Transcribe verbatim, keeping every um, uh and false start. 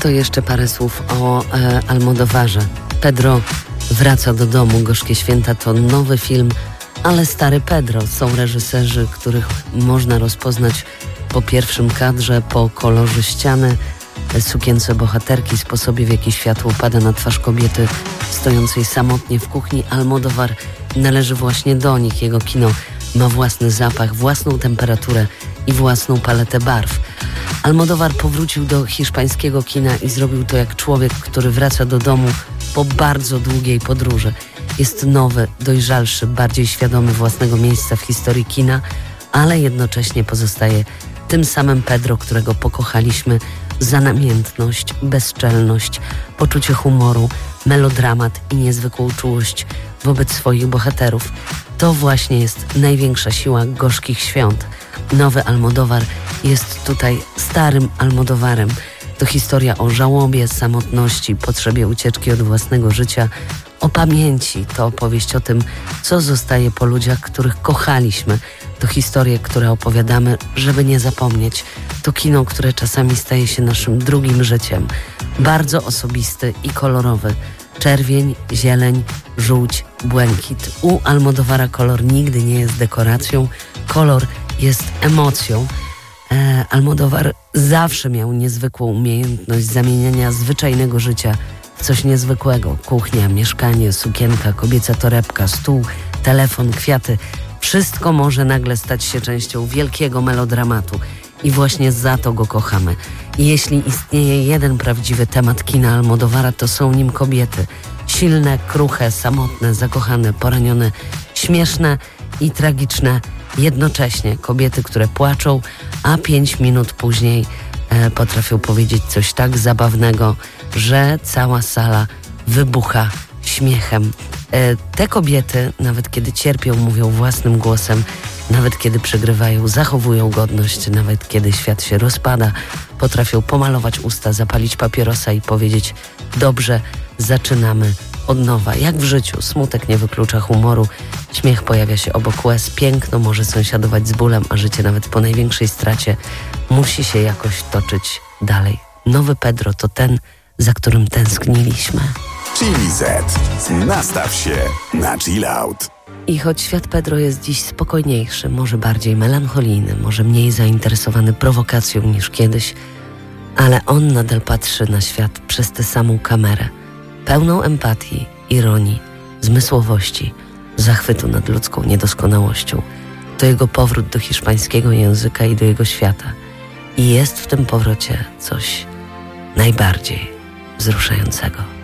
To jeszcze parę słów o e, Almodovarze. Pedro wraca do domu. Gorzkie święta to nowy film, ale stary Pedro. Są reżyserzy, których można rozpoznać po pierwszym kadrze, po kolorze ściany, sukience bohaterki, sposobie, w jaki światło pada na twarz kobiety stojącej samotnie w kuchni. Almodovar należy właśnie do nich. Jego kino ma własny zapach, własną temperaturę i własną paletę barw. Almodovar powrócił do hiszpańskiego kina i zrobił to jak człowiek, który wraca do domu po bardzo długiej podróży. Jest nowy, dojrzalszy, bardziej świadomy własnego miejsca w historii kina, ale jednocześnie pozostaje tym samym Pedro, którego pokochaliśmy za namiętność, bezczelność, poczucie humoru, melodramat i niezwykłą czułość wobec swoich bohaterów. To właśnie jest największa siła Gorzkich Świąt. Nowy Almodovar jest tutaj starym Almodovarem. To historia o żałobie, samotności, potrzebie ucieczki od własnego życia, o pamięci. To opowieść o tym, co zostaje po ludziach, których kochaliśmy. To historie, które opowiadamy, żeby nie zapomnieć. To kino, które czasami staje się naszym drugim życiem. Bardzo osobisty i kolorowy. Czerwień, zieleń, żółć, błękit. U Almodovara kolor nigdy nie jest dekoracją. Kolor jest emocją. E, Almodovar zawsze miał niezwykłą umiejętność zamieniania zwyczajnego życia w coś niezwykłego. Kuchnia, mieszkanie, sukienka, kobieca torebka, stół, telefon, kwiaty. Wszystko może nagle stać się częścią wielkiego melodramatu. I właśnie za to go kochamy. I jeśli istnieje jeden prawdziwy temat kina Almodovara, to są nim kobiety. Silne, kruche, samotne, zakochane, poranione, śmieszne i tragiczne jednocześnie. Kobiety, które płaczą, a pięć minut później e, potrafią powiedzieć coś tak zabawnego, że cała sala wybucha śmiechem. E, te kobiety, nawet kiedy cierpią, mówią własnym głosem, nawet kiedy przegrywają, zachowują godność, nawet kiedy świat się rozpada, potrafią pomalować usta, zapalić papierosa i powiedzieć: dobrze, zaczynamy od nowa. Jak w życiu, smutek nie wyklucza humoru, śmiech pojawia się obok łez, piękno może sąsiadować z bólem, a życie nawet po największej stracie musi się jakoś toczyć dalej. Nowy Pedro to ten, za którym tęskniliśmy. Chili Z. Nastaw się na chill out. I choć świat Pedro jest dziś spokojniejszy, może bardziej melancholijny, może mniej zainteresowany prowokacją niż kiedyś, ale on nadal patrzy na świat przez tę samą kamerę, pełną empatii, ironii, zmysłowości, zachwytu nad ludzką niedoskonałością. To jego powrót do hiszpańskiego języka i do jego świata. I jest w tym powrocie coś najbardziej wzruszającego.